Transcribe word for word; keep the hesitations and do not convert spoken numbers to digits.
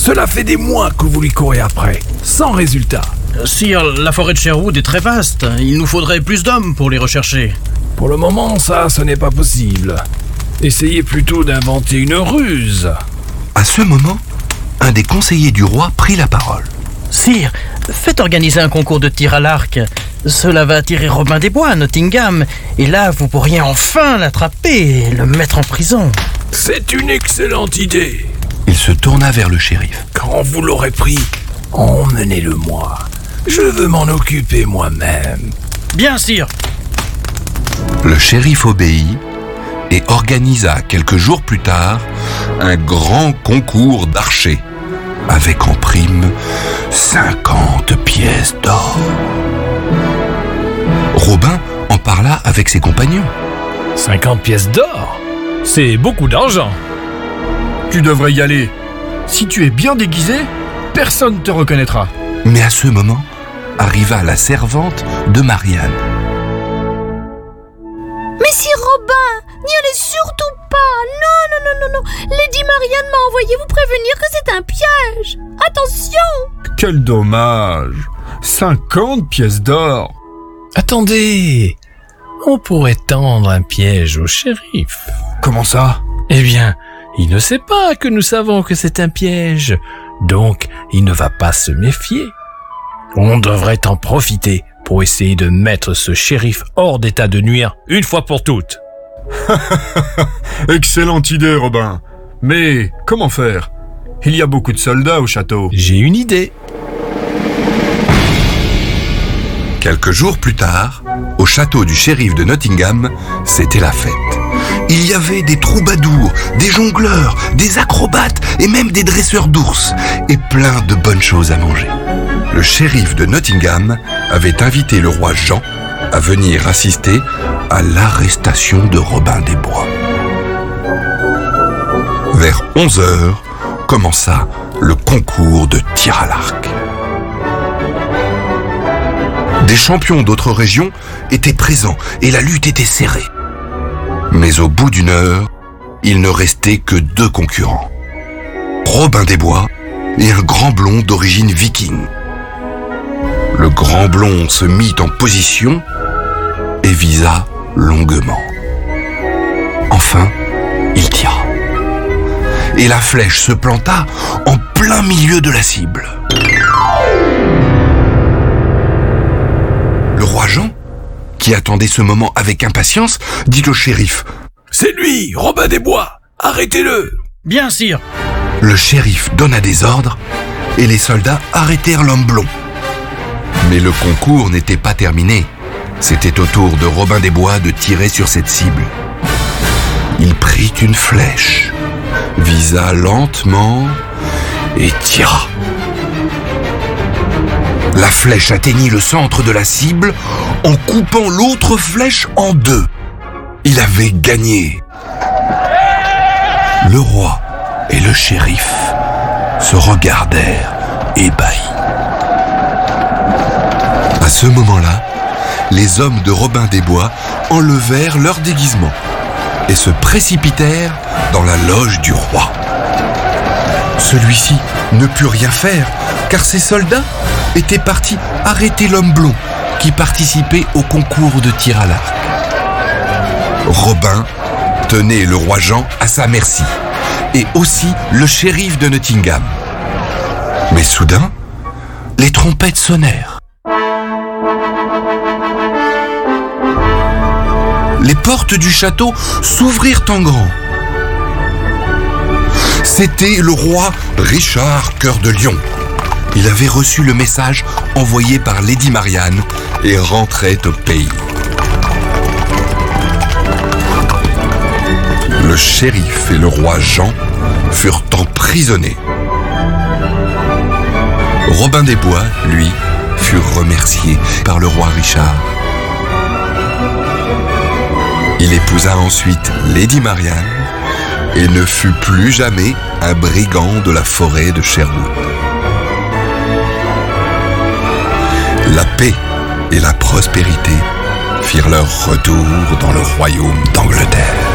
Cela fait des mois que vous lui courez après, sans résultat. Sire, la forêt de Sherwood est très vaste. Il nous faudrait plus d'hommes pour les rechercher. Pour le moment, ça, ce n'est pas possible. Essayez plutôt d'inventer une ruse. À ce moment, un des conseillers du roi prit la parole. Sire, faites organiser un concours de tir à l'arc. Cela va attirer Robin des Bois à Nottingham. Et là, vous pourriez enfin l'attraper et le mettre en prison. C'est une excellente idée. Il se tourna vers le shérif. Quand vous l'aurez pris, emmenez-le-moi. Je veux m'en occuper moi-même. Bien, sire. Le shérif obéit et organisa quelques jours plus tard un grand concours d'archers, avec en prime cinquante pièces d'or. Robin en parla avec ses compagnons. cinquante pièces d'or? C'est beaucoup d'argent. Tu devrais y aller. Si tu es bien déguisé, personne ne te reconnaîtra. Mais à ce moment, arriva la servante de Marianne. Mais si Robin, n'y allez surtout pas. Non, non, non, non, non. Lady Marianne m'a envoyé vous prévenir que c'est un piège. Attention! Quel dommage. cinquante pièces d'or. Attendez, on pourrait tendre un piège au shérif. Comment ça? Eh bien, il ne sait pas que nous savons que c'est un piège, donc il ne va pas se méfier. On devrait en profiter pour essayer de mettre ce shérif hors d'état de nuire une fois pour toutes. Excellente idée, Robin. Mais comment faire? Il y a beaucoup de soldats au château. J'ai une idée. Quelques jours plus tard, au château du shérif de Nottingham, c'était la fête. Il y avait des troubadours, des jongleurs, des acrobates et même des dresseurs d'ours, et plein de bonnes choses à manger. Le shérif de Nottingham avait invité le roi Jean à venir assister à l'arrestation de Robin des Bois. Vers onze heures, commença le concours de tir à l'arc. Des champions d'autres régions étaient présents et la lutte était serrée. Mais au bout d'une heure, il ne restait que deux concurrents. Robin des Bois et un grand blond d'origine viking. Le grand blond se mit en position et visa longuement. Enfin, il tira. Et la flèche se planta en plein milieu de la cible. Le roi Jean, qui attendait ce moment avec impatience, dit au shérif : « C'est lui, Robin des Bois, arrêtez-le !» Bien, sire. Le shérif donna des ordres et les soldats arrêtèrent l'homme blond. Mais le concours n'était pas terminé. C'était au tour de Robin des Bois de tirer sur cette cible. Il prit une flèche, visa lentement et tira. La flèche atteignit le centre de la cible en coupant l'autre flèche en deux. Il avait gagné. Le roi et le shérif se regardèrent ébahis. À ce moment-là, les hommes de Robin des Bois enlevèrent leur déguisement et se précipitèrent dans la loge du roi. Celui-ci ne put rien faire car ses soldats étaient partis arrêter l'homme blond qui participait au concours de tir à l'arc. Robin tenait le roi Jean à sa merci et aussi le shérif de Nottingham. Mais soudain, les trompettes sonnèrent. Les portes du château s'ouvrirent en grand. C'était le roi Richard Cœur de Lion. Il avait reçu le message envoyé par Lady Marianne et rentrait au pays. Le shérif et le roi Jean furent emprisonnés. Robin des Bois, lui, fut remercié par le roi Richard. Il épousa ensuite Lady Marianne et ne fut plus jamais un brigand de la forêt de Sherwood. La paix et la prospérité firent leur retour dans le royaume d'Angleterre.